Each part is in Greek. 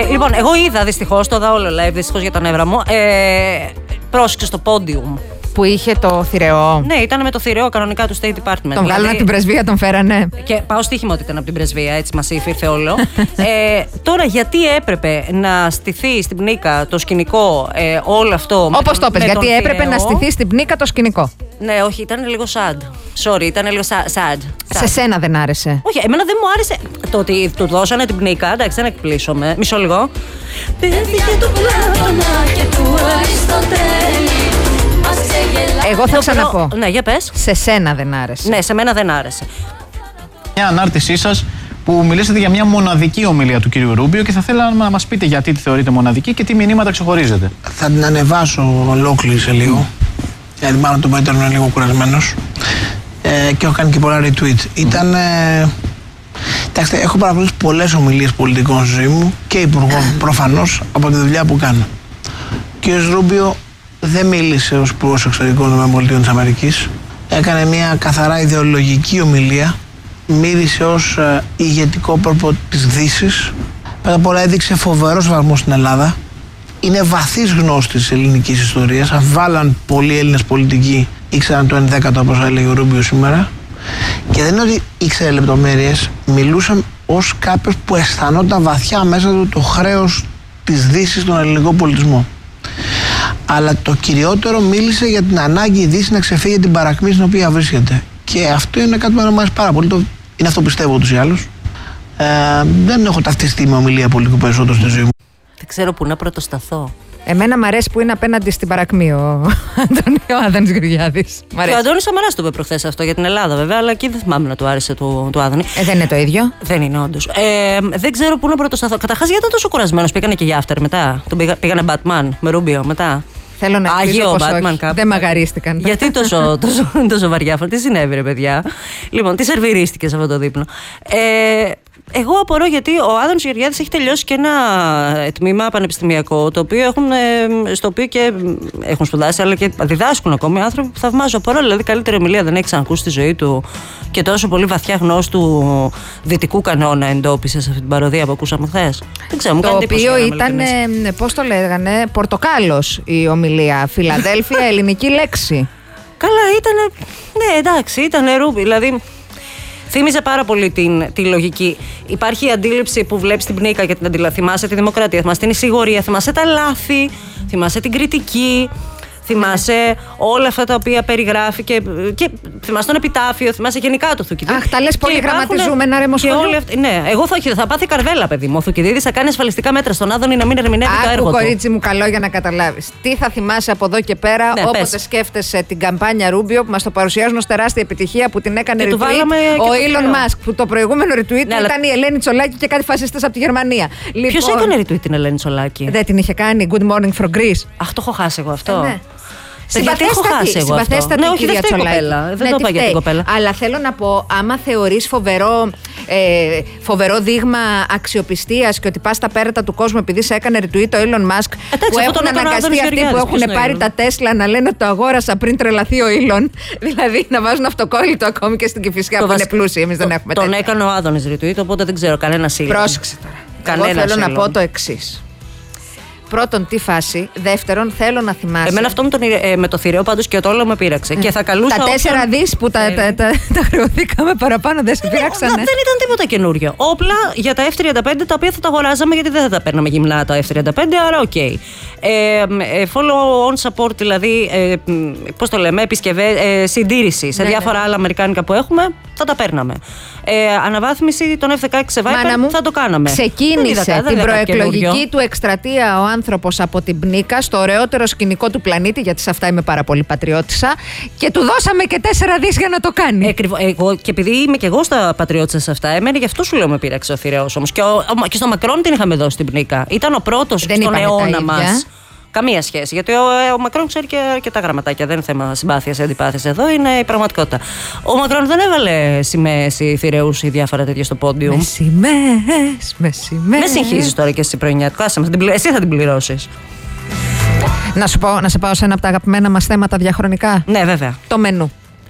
Λοιπόν, εγώ είδα δυστυχώς, το είδα όλο live, δυστυχώς για τα νεύρα μου. Πρόσεξε στο podium. Που είχε το θηρεό. Ναι, ήταν με το θηρεό κανονικά του State Department. Τον βγάλανε από την πρεσβεία, τον φέρανε. Και πάω στοίχημα ότι ήταν από την πρεσβεία, έτσι μας ήρθε όλο. Τώρα, γιατί έπρεπε να στηθεί στην πνίκα το σκηνικό όλο αυτό. Όπως το πες, γιατί έπρεπε να στηθεί στην πνίκα το σκηνικό. Ναι, όχι, ήταν λίγο sad. Sorry, ήταν λίγο sad. Σε σένα δεν άρεσε? Όχι, εμένα δεν μου άρεσε το ότι του δώσανε την πνίκα. Εντάξει, δεν εκπλήσωμαι. Μισό λίγο. Εγώ θα ξαναπώ. Ναι, για πες. Σε σένα δεν άρεσε? Ναι, σε μένα δεν άρεσε. Μια ανάρτησή σας που μιλήσατε για μια μοναδική ομιλία του κύριου Ρούμπιο και θα θέλαμε να μας πείτε γιατί τη θεωρείτε μοναδική και τι μηνύματα ξεχωρίζετε. Θα την ανεβάσω ολόκληρη σε λίγο. Γιατί μάλλον το Πέτερο είναι λίγο κουρασμένος. Και έχω κάνει και πολλά retweet. Ήταν. Κοιτάξτε, έχω παρακολουθήσει πολλές ομιλίες πολιτικών στη ζωή μου και υπουργών προφανώς από τη δουλειά που κάνω. Ο κ. Ρούμπιο δεν μίλησε ως υπουργός εξωτερικών των ΗΠΑ. Έκανε μια καθαρά ιδεολογική ομιλία. Μίλησε ως ηγετικό πρόσωπο της Δύσης. Πέρα απ' όλα έδειξε φοβερό σεβασμό στην Ελλάδα. Είναι βαθύς γνώστης της ελληνικής ιστορίας. Αν βάλαν πολλοί Έλληνες πολιτικοί, ήξεραν το 11ο, όπως έλεγε ο Ρούμπιο σήμερα. Και δεν είναι ότι ήξερε λεπτομέρειες, μιλούσαν ως κάποιος που αισθανόταν βαθιά μέσα του το χρέος της Δύσης στον ελληνικό πολιτισμό. Αλλά το κυριότερο, μίλησε για την ανάγκη η Δύση να ξεφύγει την παρακμή στην οποία βρίσκεται. Και αυτό είναι κάτι που μου αρέσει πάρα πολύ. Είναι αυτό που πιστεύω ούτως ή άλλως. Δεν έχω ταυτιστεί με ομιλία πολιτικού περισσότερο στη ζωή μου. Δεν ξέρω πού να πρωτοσταθώ. Εμένα μ' αρέσει που είναι απέναντι στην παρακμή ο Άδωνης Γεωργιάδης. Και ο Αντώνης Σαμαράς το είπε προχθές αυτό για την Ελλάδα, βέβαια, αλλά εκεί δεν θυμάμαι να του άρεσε του Άδωνη. Δεν είναι το ίδιο. Δεν είναι, όντως. Δεν ξέρω πού να πρωτοσταθώ. Καταρχάς, γιατί ήταν τόσο κουρασμένος, πήγανε και για after μετά. Πήγανε Batman με Ρούμπιο μετά. Θέλω να Άγιο πως Batman όχι. κάπου. Δεν μαγαρίστηκαν. Γιατί τόσο βαριά, τι συνέβη, ρε παιδιά. Λοιπόν, τι σερβιρίστηκε σε αυτό το δείπνο. Εγώ απορώ γιατί ο Άδωνης Γεωργιάδης έχει τελειώσει και ένα τμήμα πανεπιστημιακό, στο οποίο και έχουν σπουδάσει, αλλά και διδάσκουν ακόμη άνθρωποι που θαυμάζω. Απορώ, δηλαδή, καλύτερη ομιλία δεν έχει ξανακούσει στη ζωή του και τόσο πολύ βαθιά γνώση του δυτικού κανόνα εντόπισε σε αυτή την παροδία που ακούσαμε χθες. Δεν ξέρω, μου κάνει εντύπωση. Το οποίο ήταν, πώς το λέγανε, πορτοκάλος η ομιλία. Φιλαδέλφια, ελληνική λέξη. Καλά, ήταν. Ναι, εντάξει, ήταν Ρούμπι. Δηλαδή. Θύμιζε πάρα πολύ τη λογική. Υπάρχει η αντίληψη που βλέπεις την πνίκα και την αντιλαμβάνεσαι. Θυμάσαι τη δημοκρατία, θυμάσαι την εισηγορία, θυμάσαι τα λάθη, θυμάσαι την κριτική, θυμάσαι όλα αυτά τα οποία περιγράφει και θυμάσαι τον επιτάφιο, θυμάσαι γενικά το Θουκυδίδη. Αχ, τα λες πολύ γραμματιζούμενα, ρε Μοσχόλη. Ναι, εγώ θα πάθει καρβέλα, παιδί μου. Ο Θουκυδίδης θα κάνει ασφαλιστικά μέτρα στον Άδωνη να μην ερμηνεύει το έργο του. Κορίτσι μου, καλό για να καταλάβεις. Τι θα θυμάσαι από εδώ και πέρα, ναι, όποτε σκέφτεσαι την καμπάνια Ρούμπιο που μας το παρουσιάζουν ως τεράστια επιτυχία που την έκανε retweet ο Elon Musk. Που το προηγούμενο retweet ήταν η Ελένη Τσολάκη και κάτι φασιστές από τη Γερμανία. Ποιος έκανε retweet την Ελένη Τσολάκη? Δεν την είχε κάνει Good Morning from Greece. Αχ, το έχω χάσει εγώ αυτό. Συμπαθέστατη ναι, κυρία Τσολάκη. Δεν το είπα για την κοπέλα. Αλλά θέλω να πω, άμα θεωρείς φοβερό δείγμα αξιοπιστίας και ότι πας στα πέρατα του κόσμου επειδή σε έκανε retweet το Elon Musk, που έχουν αναγκαστεί αυτοί που έχουν πάρει τα Τέσλα να λένε ότι το αγόρασα πριν τρελαθεί ο Elon, δηλαδή να βάζουν αυτοκόλλητο ακόμη και στην Κηφισιά που είναι πλούσιοι, εμείς δεν έχουμε τέτοια. Τον έκανε ο Άδωνης retweet, οπότε δεν ξέρω κανένα σύλλογο. Πρόσεξε τώρα. Εγώ θέλω να πω το εξής. Πρώτον, τι φάση. Δεύτερον, θέλω να θυμάσαι. Εμένα αυτό με το θηρεό πάντως και το όλο με πείραξε. Και θα καλούσα. Τα 4 δις που τα χρεωθήκαμε παραπάνω δεν σε πήραξανε. Δεν ήταν τίποτα καινούριο. Όπλα για τα F-35 τα οποία θα τα αγοράζαμε γιατί δεν θα τα παίρναμε γυμνά τα F-35, άρα οκ. Follow on support, δηλαδή, πώς το λέμε, συντήρηση σε διάφορα άλλα αμερικάνικα που έχουμε, θα τα παίρναμε. Αναβάθμιση των F-16 σε Viper θα το κάναμε. Ξεκίνησε την προεκλογική του εκστρατεία ο άνθρωπος από την πνίκα στο ωραιότερο σκηνικό του πλανήτη, γιατί σε αυτά είμαι πάρα πολύ πατριώτισσα, και του δώσαμε και 4 δις για να το κάνει. Εγώ, και επειδή είμαι και εγώ στα πατριώτισσα σε αυτά, εμένα γι' αυτό σου λέω με πείραξε ο θηρεός όμως. Και στο Μακρόν την είχαμε δώσει την πνίκα. Ήταν ο πρώτος στον αιώνα μας. Καμία σχέση. Γιατί ο Μακρόν ξέρει και τα γραμματάκια. Δεν είναι θέμα συμπάθειας ή αντιπάθειας εδώ, είναι η πραγματικότητα. Ο Μακρόν δεν έβαλε σημαίες ή θηρεούς ή διάφορα τέτοια στο πόντιου. Με σημαίες. Με συγχύζεις τώρα και εσύ πρωινιάτικο. Εσύ θα την πληρώσεις. Να σε πάω σε ένα από τα αγαπημένα μας θέματα διαχρονικά. Ναι, βέβαια. Το μενού.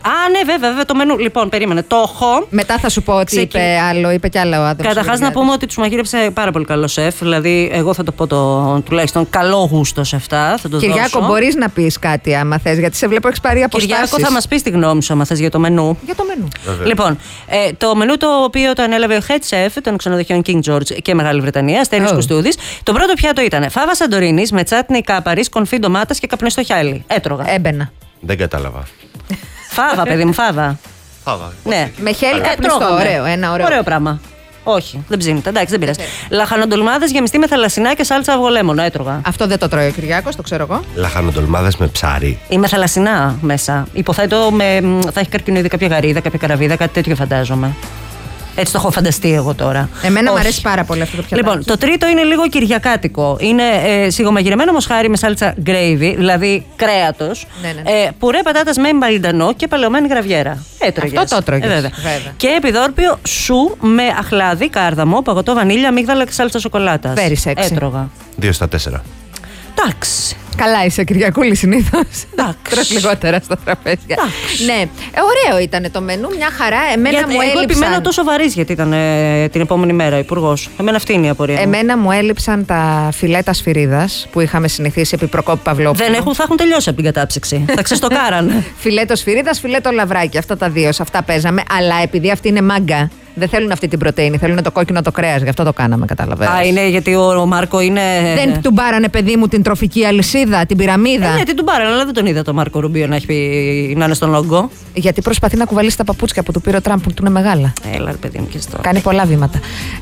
Ναι, βέβαια, το μενού. Λοιπόν, περίμενε. Το έχω. Μετά θα σου πω ότι είπε κι άλλο ο άνθρωπος. Καταρχάς να πούμε ότι τους μαγείρεψε πάρα πολύ καλό σεφ. Δηλαδή, εγώ θα το πω τουλάχιστον καλό γούστο σε αυτά. Θα το Κυριάκο, μπορείς να πεις κάτι άμα θες, γιατί σε βλέπω έχεις πάρει αποστάσεις. Κυριάκο, θα μας πεις τη γνώμη σου άμα θες για το μενού. Για το μενού. Λοιπόν, το μενού το οποίο το ανέλαβε ο head chef των ξενοδοχείων King George και Μεγάλη Βρετανία, Στέλιος Κουστούδης. Το πρώτο πιάτο ήταν φάβα Σαντορίνης με τσάτνη κάπαρης, κονφί ντομάτας και καπνιστό χιάλι. Έτρωγα. Έμπαινα. Δεν κατάλαβα. Φάβα, παιδί μου, φάβα. Φάβα. Ναι. Με χέλι καπνιστό. Ωραίο πράγμα. Όχι, δεν ψήνεται. Εντάξει, δεν πειράζει. Λαχανοντολμάδες γεμιστή με θαλασσινά και σάλτσα αυγολέμονο. Έτρωγα. Αυτό δεν το τρώει ο Κυριάκος, το ξέρω εγώ. Λαχανοντολμάδες με ψάρι. Ή με θαλασσινά μέσα. Υποθέτω θα έχει καρκινοειδή, κάποια γαρίδα, κάποια καραβίδα, κάτι τέτοιο φαντάζομαι. Έτσι το έχω φανταστεί εγώ τώρα. Εμένα μου αρέσει πάρα πολύ αυτό το πιάτο. Λοιπόν, το τρίτο είναι λίγο κυριακάτικο. Είναι σιγομαγειρεμένο μοσχάρι με σάλτσα gravy, δηλαδή κρέατος. Ναι. Πουρέ πατάτας με μπαλιντανό και παλαιωμένη γραβιέρα. Έτρωγες. Αυτό το έτρωγες. Βέβαια. Και επιδόρπιο σου με αχλάδι, κάρδαμο, παγωτό βανίλια, αμύγδαλα και σάλτσα σοκολάτας. Very sexy. Έτρωγα. 2 στα 4. Εντάξει. Καλά είσαι, Κυριακούλη, συνήθως. Τρως λιγότερα στα τραπέζια. Ναι, ωραίο ήταν το μενού, μια χαρά. Εγώ επιμένω τόσο βαρύς γιατί ήταν την επόμενη μέρα υπουργός. Εμένα αυτή είναι η απορία. Εμένα μου έλειψαν τα φιλέτα σφυρίδας που είχαμε συνηθίσει επί Προκόπη Παυλόπουλου. Θα έχουν τελειώσει από την κατάψυξη. Θα ξεστοκάραν. Φιλέτο σφυρίδας, φιλέτο λαβράκι. Αυτά τα δύο, σε αυτά παίζαμε. Αλλά επειδή αυτή είναι μάγκα, δεν θέλουν αυτή την πρωτεΐνη. Θέλουν το κόκκινο το κρέας. Γι' αυτό το κάναμε, καταλαβαίνετε. Είναι γιατί ο Μάρκο είναι. Δεν του μπάρανε, παιδί μου, την τροφική αλυσίδα, την πυραμίδα. Ναι, την μπάρανε, αλλά δεν τον είδα το Μάρκο Ρουμπίο να είναι στον όγκο. Γιατί προσπαθεί να κουβαλήσει τα παπούτσια που του πήρε ο Τραμπ που του είναι μεγάλα. Έλα, ρε παιδί μου, και στο. Κάνει πολλά βήματα.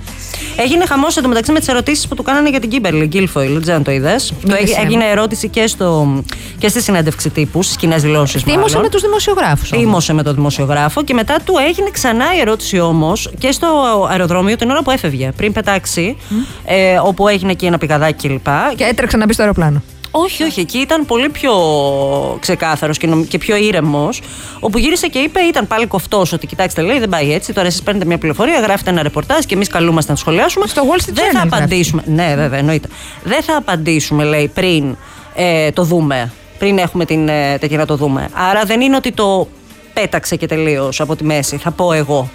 Έγινε χαμός εντωμεταξύ με τις ερωτήσεις που του κάνανε για την Κίμπερλι Γκίλφοιλ. Δεν ξέρω αν το είδες. Έγινε ερώτηση και στη συνέντευξη τύπου, στις κοινές δηλώσεις. Θύμωσε με τους δημοσιογράφους. Θύμωσε με τον δημοσιογράφο και μετά του έγινε ξανά η ερώτηση όμως και στο αεροδρόμιο την ώρα που έφευγε. Πριν πετάξει, όπου έγινε και ένα πηγαδάκι κλπ. Και έτρεξε να μπει στο αεροπλάνο. Όχι, εκεί ήταν πολύ πιο ξεκάθαρος και πιο ήρεμος. Όπου γύρισε και είπε, ήταν πάλι κοφτός, ότι κοιτάξτε, λέει, δεν πάει έτσι. Τώρα εσείς παίρνετε μια πληροφορία, γράφετε ένα ρεπορτάζ και εμείς καλούμαστε να σχολιάσουμε. Στο Wall Street δεν θα απαντήσουμε. Ναι, βέβαια, εννοείται. Δεν θα απαντήσουμε, λέει, πριν το δούμε. Πριν έχουμε την τέτοια να το δούμε. Άρα δεν είναι ότι το πέταξε και τελείως από τη μέση, θα πω εγώ.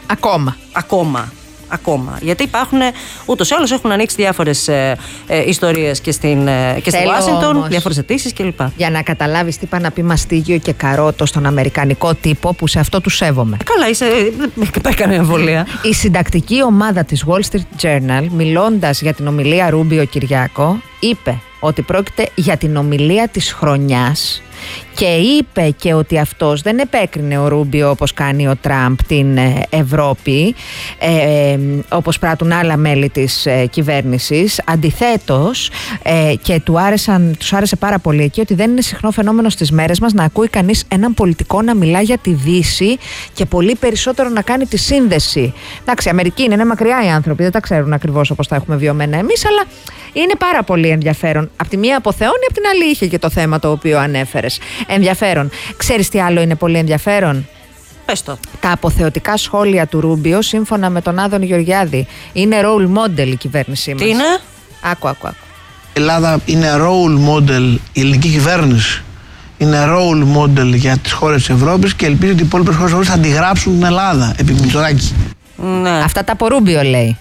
Ακόμα. Γιατί υπάρχουν, ούτως ή άλλως έχουν ανοίξει διάφορες ιστορίες και στη Ουάσιγκτον, διάφορες αιτήσεις κλπ. Για να καταλάβεις τι είπα να πει μαστίγιο και καρότο στον αμερικανικό τύπο, που σε αυτό του σέβομαι. Καλά, δεν υπάρχει κανένα εμβολία. Η συντακτική ομάδα της Wall Street Journal, μιλώντας για την ομιλία Ρούμπιο Κυριάκο, είπε ότι πρόκειται για την ομιλία της χρονιάς. Και είπε και ότι αυτός δεν επέκρινε ο Ρούμπιο όπως κάνει ο Τραμπ την Ευρώπη, όπως πράττουν άλλα μέλη της κυβέρνησης. Αντιθέτως, και τους άρεσε πάρα πολύ εκεί ότι δεν είναι συχνό φαινόμενο στις μέρες μας να ακούει κανείς έναν πολιτικό να μιλά για τη Δύση και πολύ περισσότερο να κάνει τη σύνδεση. Εντάξει, Αμερική είναι μακριά οι άνθρωποι, δεν τα ξέρουν ακριβώς όπως τα έχουμε βιωμένα εμείς, αλλά είναι πάρα πολύ ενδιαφέρον. Απ' τη μία αποθεώνει, απ' την άλλη είχε και το θέμα το οποίο ανέφερες. Ενδιαφέρον. Ξέρεις τι άλλο είναι πολύ ενδιαφέρον? Πες το. Τα αποθεωτικά σχόλια του Ρούμπιο, σύμφωνα με τον Άδωνη Γεωργιάδη. Είναι role model η κυβέρνησή μας. Τι είναι? Άκου. Η Ελλάδα είναι role model, η ελληνική κυβέρνηση είναι role model για τις χώρες της Ευρώπης και ελπίζω ότι οι υπόλοιπες χώρες της Ευρώπης θα αντιγράψουν την Ελλάδα επί Μητσοτάκη. Ναι. Αυτά τα από Ρούμπιο λέει.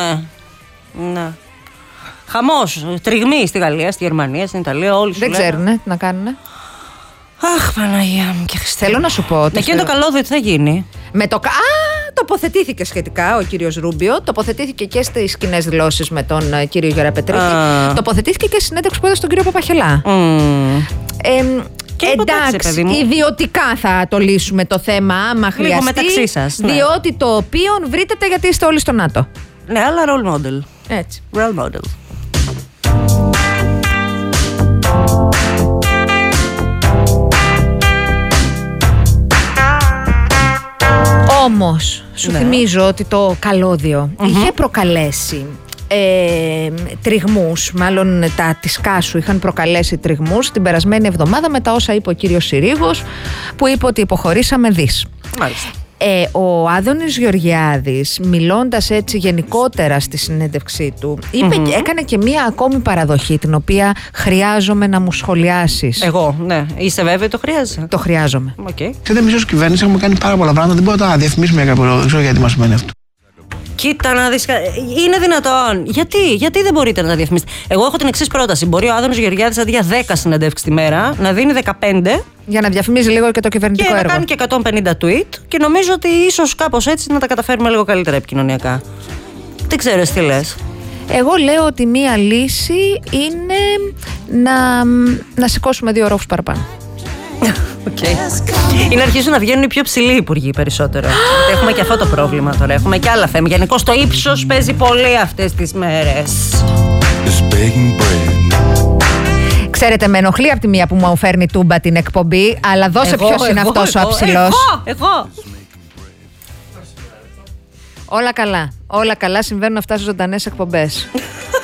Ναι. Χαμός, τριγμή στη Γαλλία, στη Γερμανία, στην Ιταλία, όλοι σου δεν ξέρουνε τι να κάνουνε. Αχ, Παναγία μου και Χριστέ. Θέλω να σου πω ότι. Εκείνο το καλώδιο τι θα γίνει? Τοποθετήθηκε σχετικά ο κύριος Ρούμπιο, τοποθετήθηκε και στις κοινές δηλώσεις με τον κύριο Γεραπετρίτη, τοποθετήθηκε και στη συνέντευξη που έδωσε στον κύριο Παπαχελά. Εντάξει, ιδιωτικά θα το λύσουμε το θέμα άμα χρειαστεί. Λίγο μεταξύ σας, ναι. Διότι το οποίο βρείτε γιατί είστε όλοι στο ΝΑΤΟ. Ναι, αλλά role model. Έτσι. Role model. Όμως, σου θυμίζω ότι το καλώδιο είχε προκαλέσει τριγμούς, μάλλον τα της Κάσου είχαν προκαλέσει τριγμούς την περασμένη εβδομάδα με τα όσα είπε ο κύριος Συρίγος, που είπε ότι υποχωρήσαμε δις. Μάλιστα. Ο Άδωνης Γεωργιάδης, μιλώντας έτσι γενικότερα στη συνέντευξή του, έκανε και μία ακόμη παραδοχή, την οποία χρειάζομαι να μου σχολιάσεις. Εγώ, ναι. Είσαι βέβαιη το χρειάζεσαι? Το χρειάζομαι. Ξέρετε, εμείς ως κυβέρνηση έχουμε κάνει πάρα πολλά πράγματα, δεν μπορούμε να τα διαφημίσουμε για κάποιο λόγο, δεν ξέρω γιατί μας σημαίνει αυτό. Κοίτα να δεις, είναι δυνατόν? Γιατί δεν μπορείτε να τα διαφημίσετε? Εγώ έχω την εξής πρόταση. Μπορεί ο Άδωνος Γεωργιάδης αντί για 10 συνεντεύξεις τη μέρα να δίνει 15. Για να διαφημίζει λίγο και το κυβερνητικό έργο. Και να κάνει και 150 tweet. Και νομίζω ότι ίσως κάπως έτσι να τα καταφέρουμε λίγο καλύτερα επικοινωνιακά. Δεν ξέρω, τι λες? Εγώ λέω ότι μία λύση είναι να σηκώσουμε 2 ορόφους παραπάνω. Ή να αρχίσουν να βγαίνουν οι πιο ψηλοί υπουργοί περισσότερο. Έχουμε και αυτό το πρόβλημα τώρα. Έχουμε και άλλα θέματα. Γενικώς το ύψος παίζει πολύ αυτές τις μέρες. Ξέρετε, με ενοχλεί από τη μία που μου φέρνει τούμπα την εκπομπή, αλλά δώσε ποιος είναι αυτός ο αψηλός. Εγώ. Όλα καλά. Όλα καλά, συμβαίνουν αυτά σε ζωντανές εκπομπές.